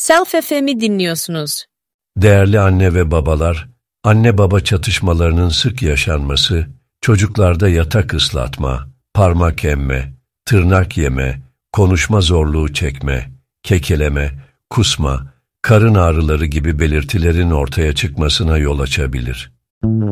Self FM'i dinliyorsunuz. Değerli anne ve babalar, anne-baba çatışmalarının sık yaşanması, çocuklarda yatak ıslatma, parmak emme, tırnak yeme, konuşma zorluğu çekme, kekeleme, kusma, karın ağrıları gibi belirtilerin ortaya çıkmasına yol açabilir.